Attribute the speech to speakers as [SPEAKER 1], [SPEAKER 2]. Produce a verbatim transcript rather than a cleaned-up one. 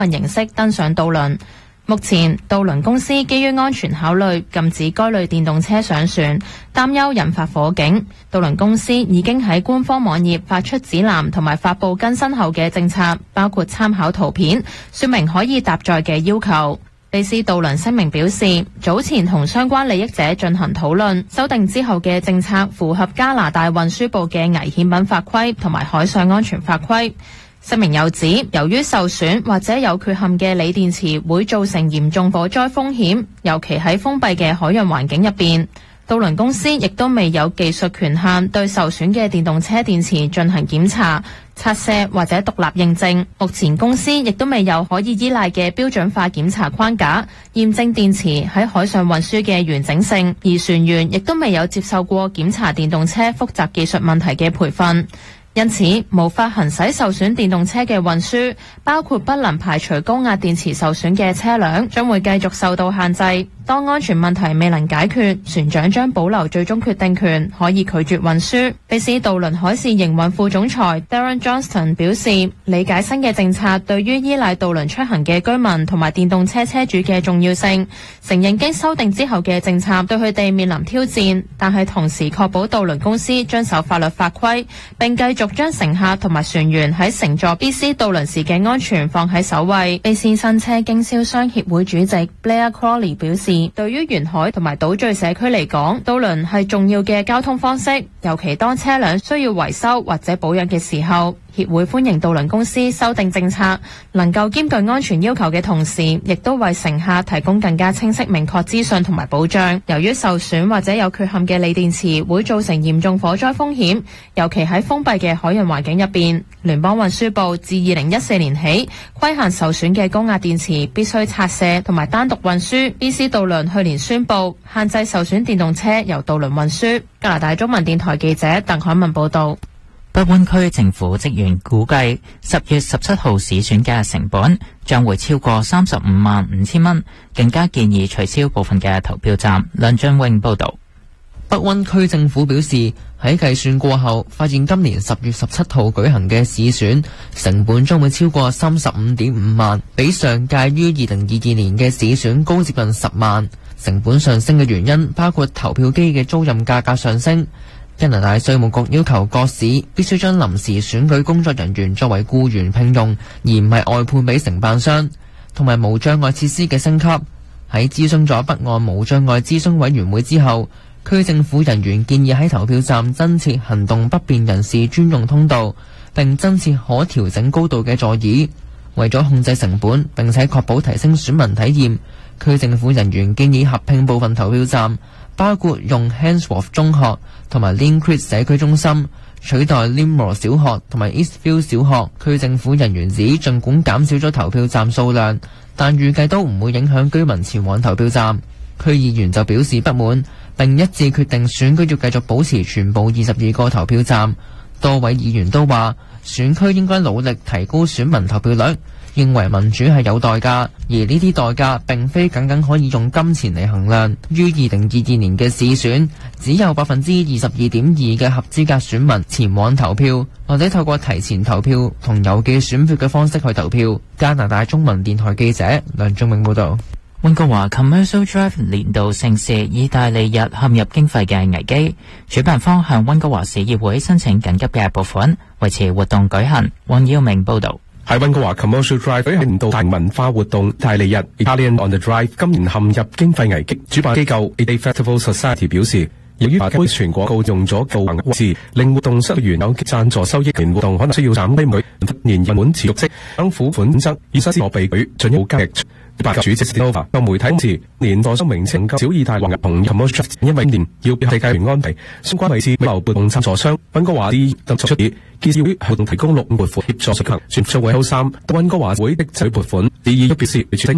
[SPEAKER 1] 運形式登上渡輪。目前，渡輪公司基於安全考慮，禁止該類電動車上船，擔憂引發火警。渡輪公司已經喺官方網頁發出指南同埋發布更新後嘅政策，包括參考圖片，說明可以搭載嘅要求。卑斯渡輪聲明表示，早前同相關利益者進行討論，修訂之後嘅政策符合加拿大運輸部嘅危險品法規同埋海上安全法規。聲明又指，由於受損或者有缺陷嘅鋰電池會造成嚴重火災風險，尤其喺封閉嘅海洋環境入邊。渡輪公司亦都未有技術權限對受損嘅電動車電池進行檢查、拆卸或者獨立認證。目前公司亦都未有可以依賴嘅標準化檢查框架，驗證電池喺海上運輸嘅完整性，而船員亦都未有接受過檢查電動車複雜技術問題嘅培訓。因此，無法行使受損電動車嘅運輸，包括不能排除高壓電池受損嘅車輛，將會繼續受到限制。當安全問題未能解決，船長將保留最終決定權，可以拒絕運輸。卑斯渡輪海事營運副總裁 Darren Johnston 表示，理解新嘅政策對於依賴渡輪出行嘅居民同埋電動車車主嘅重要性，承認經修訂之後嘅政策對佢哋面臨挑戰，但係同時確保渡輪公司遵守法律法規，並繼續將乘客同埋船員喺乘坐卑斯渡輪時嘅安全放喺首位。卑斯新車經銷商協會主席 Blair Crawley 表示，對於沿海同埋島嶼社區嚟講，渡輪係重要嘅交通方式，尤其當車輛需要維修或者保養嘅時候。協會歡迎渡輪公司修訂政策，能夠兼具安全要求嘅同時，亦都為乘客提供更加清晰明確資訊同埋保障。由於受損或者有缺陷嘅鋰電池會造成嚴重火災風險，尤其喺封閉嘅海洋環境入邊，聯邦運輸部自二零一四年起規限受損嘅高壓電池必須拆卸同埋單獨運輸。卑斯渡輪去年宣布限制受損電動車由渡輪運輸。加拿大中文電台記者鄧海文報道。
[SPEAKER 2] 北灣區政府職員估計，十月十七號市選嘅成本將會超過三十五萬五千蚊，更加建議取消部分嘅投票站。梁俊永報導。
[SPEAKER 3] 北灣區政府表示，喺計算過後，發現今年十月十七號舉行嘅市選成本將會超過三十五點五萬，比上屆於二零二二年嘅市選高接近十萬。成本上升嘅原因包括投票機嘅租賃價格上升。加拿大稅務局要求各市必須將臨時選舉工作人員作為僱員聘用，而唔係外判俾承辦商，同埋無障礙設施嘅升級。喺諮詢咗北岸無障礙諮詢委員會之後，區政府人員建議喺投票站增設行動不便人士專用通道，並增設可調整高度嘅座椅。為咗控制成本並且確保提升選民體驗，區政府人員建議合併部分投票站，包括用 Handsworth 中學同埋 Lynn Creek 社區中心取代 Limor 小學同埋 Eastview 小學。區政府人員指，儘管減少咗投票站數量，但預計都唔會影響居民前往投票站。區議員就表示不滿，並一致決定選舉要繼續保持全部二十二個投票站。多位議員都話，選區應該努力提高選民投票率，認為民主係有代價，而呢啲代價並非僅僅可以用金錢嚟衡量。於二零二二年嘅市選，只有百分之二十二點二嘅合資格選民前往投票，或者透過提前投票同郵寄選票嘅方式去投票。加拿大中文電台記者梁仲永報導。
[SPEAKER 2] 溫哥華 Commercial Drive 年度盛事意大利日陷入經費嘅危機，主辦方向溫哥華市議會申請緊急嘅撥款，維持活動舉行。黃耀明報導。
[SPEAKER 4] 喺溫哥華 Commercial Drive 舉行年度大文化活動意大利日 Italian on the Drive 今年陷入經費危機，主辦機構 A Day Festival Society 表示，由於亞洲全廣告用咗舊橫字，令活動失去原有贊助收益，年活動可能需要斬規模，年日滿持續式政府款則以失之我被舉進一步加劇。主席 Stinova 向媒體指，年代收名稱小意大利同 Commercial， 因為年要世界聯安排相關位置保留活動贊助商溫哥華啲特出議，建議活動提供六撥款協助實行，宣佈會後三溫哥華會的取撥款，第二表示